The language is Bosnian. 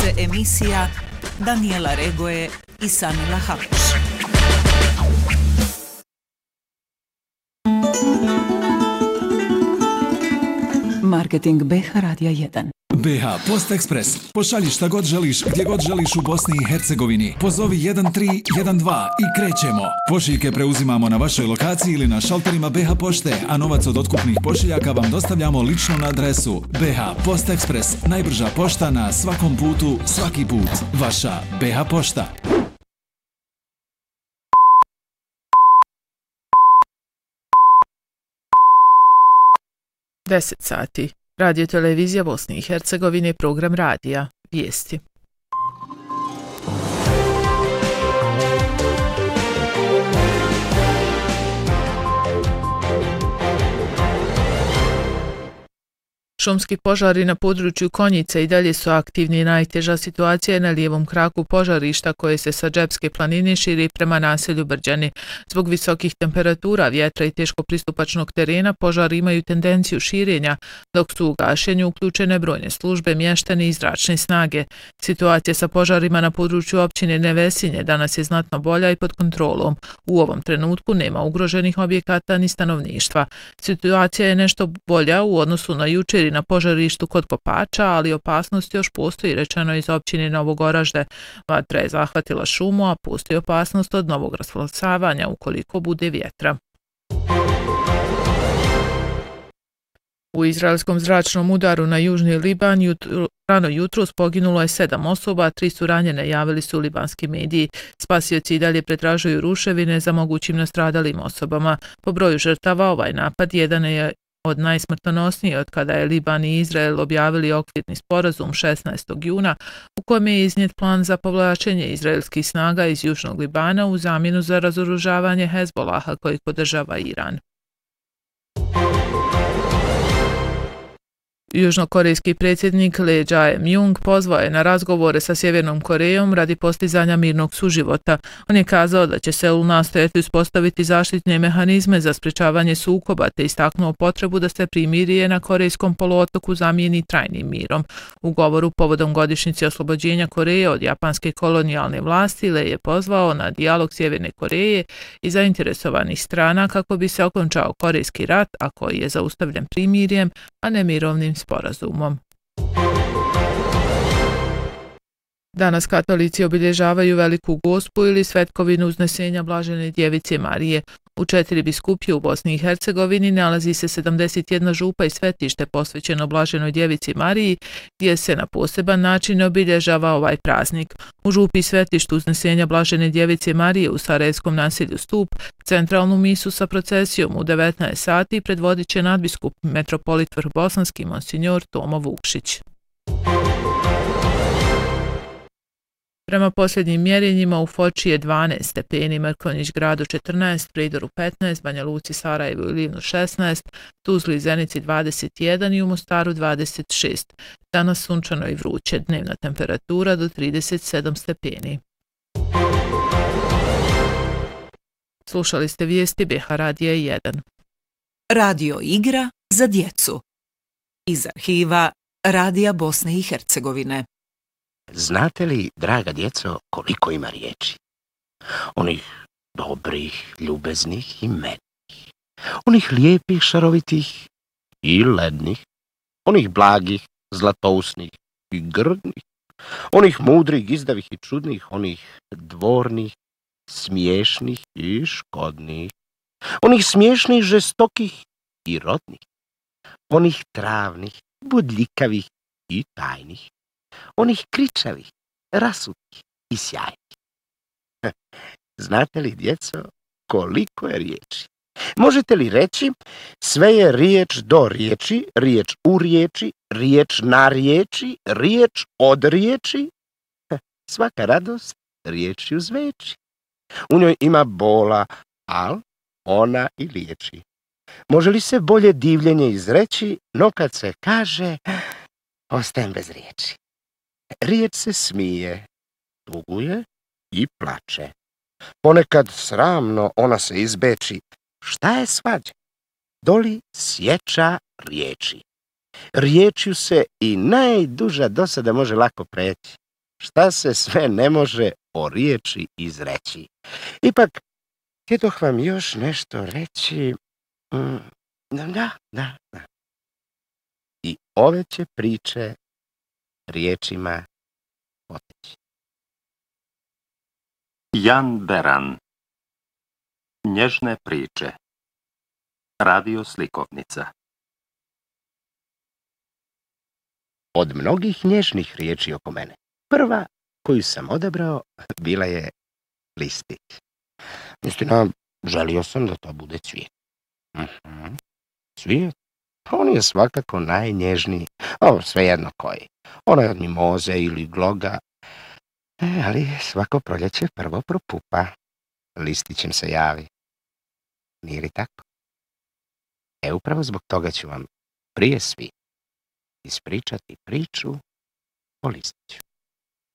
Urednice emisija Danijela Regoje i Sanila Hapuš. Marketing BH Radija 1. BH Post Ekspres. Pošalji šta god želiš, gdje god želiš u Bosni i Hercegovini. Pozovi 1312 i krećemo. Pošiljke preuzimamo na vašoj lokaciji ili na šalterima BH Pošte, a novac od otkupnih pošiljaka vam dostavljamo lično na adresu. BH Post Ekspres. Najbrža pošta na svakom putu, svaki put. Vaša BH Pošta. Deset sati. Radio televizija Bosne i Hercegovine, program radija, vijesti. Šumski požari na području Konjice i dalje su aktivni. Najteža situacija je na lijevom kraku požarišta koje se sa Džepske planine širi prema naselju Brđani. Zbog visokih temperatura, vjetra i teško pristupačnog terena požari imaju tendenciju širenja, dok su u gašenju uključene brojne službe, mještani i zračne snage. Situacija sa požarima na području općine Nevesinje danas je znatno bolja i pod kontrolom. U ovom trenutku nema ugroženih objekata ni stanovništva. Situacija je nešto bolja u odnosu na jučer na požarištu kod Kopača, ali opasnost još postoji, rečeno iz općine Novogoražde. Vatra je zahvatila šumu, a postoji opasnost od novog rasplamsavanja ukoliko bude vjetra. U izraelskom zračnom udaru na južni Liban rano jutros poginulo je 7 osoba, 3 su ranjene, javili su libanski mediji. Spasioci i dalje pretražuju ruševine za mogućim nastradalim osobama. Po broju žrtava ovaj napad jedan je od najsmrtonosnije od kada je Liban i Izrael objavili okvirni sporazum 16. juna u kojem je iznijet plan za povlačenje izraelskih snaga iz južnog Libana u zamjenu za razoružavanje Hezbolaha kojeg podržava Iran. Južnokorejski predsjednik Lee Jae-myung pozvao je na razgovore sa Sjevernom Korejom radi postizanja mirnog suživota. On je kazao da će Seul nastojati uspostaviti zaštitne mehanizme za sprečavanje sukoba te istaknuo potrebu da se primirje na Korejskom poluotoku zamijeni trajnim mirom. U govoru povodom godišnjice oslobođenja Koreje od japanske kolonijalne vlasti Lee je pozvao na dijalog Sjeverne Koreje i zainteresovanih strana kako bi se okončao Korejski rat, a koji je zaustavljen primirjem, a ne mirovnim sporazumom. Danas katolici obilježavaju Veliku Gospu ili Svetkovinu uznesenja Blažene Djevice Marije. U 4 biskupije u Bosni i Hercegovini nalazi se 71 župa i svetište posvećeno Blaženoj Djevici Mariji, gdje se na poseban način obilježava ovaj praznik. U župi i svetištu uznesenja Blažene Djevice Marije u sarajevskom naselju Stup centralnu misu sa procesijom u 19 sati predvodit će nadbiskup metropolit Vrhbosanski monsinjor Tomo Vukšić. Prema posljednjim mjerenjima u Foči je 12 stepeni, Mrkonjić Gradu 14, Prijedoru 15, Banja Luci, Sarajevu i Livnu 16, Tuzli i Zenici 21 i u Mostaru 26. Danas sunčano i vruće, dnevna temperatura do 37 stepeni. Slušali ste vijesti BH Radija 1. Radio igra za djecu. Iz arhiva Radija Bosne i Hercegovine. Znate li, draga djeco, koliko ima riječi? Onih dobrih, ljubeznih i mednih. Onih lijepih, šarovitih i lednih. Onih blagih, zlatousnih i grdnih. Onih mudrih, izdavih i čudnih. Onih dvornih, smiješnih i škodnih. Onih smiješnih, žestokih i rodnih. Onih travnih, budljikavih i tajnih. Onih kričavih, rasutih i sjajnih. Znate li, djeco, koliko je riječi? Možete li reći, sve je riječ do riječi, riječ u riječi, riječ na riječi, riječ od riječi? Svaka radost riječju zveči. U njoj ima bola, al ona i liječi. Može li se bolje divljenje izreći, no kad se kaže, ostajem bez riječi. Riječ se smije, tuguje i plače. Ponekad sramno ona se izbeči. Šta je svađa? Doli sječa riječi. Riječju se i najduža dosada može lako preći. šta se sve ne može o riječi izreći. Ipak, htjedoh vam još nešto reći. Da. I ove će priče riječima poteći. Jan Beran. Nježne priče. Radio slikovnica. Od mnogih nježnih riječi oko mene, prva koju sam odabrao bila je listić. Istina, želio sam da to bude cvijet. Cvijet? On je svakako najnježniji, svejedno koji. Ono je od mimoze ili gloga, ali svako proljeće prvo propupa. Listićem se javi. Nije li tako? Upravo zbog toga ću vam prije svi ispričati priču o listiću.